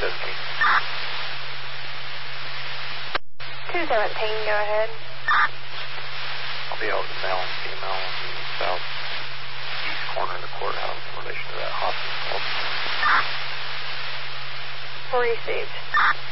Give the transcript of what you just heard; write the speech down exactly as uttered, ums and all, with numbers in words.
Biscayne. two seventeen, go ahead. I'll be able to male and female on the southeast corner of the courthouse in relation to that hospital. Received.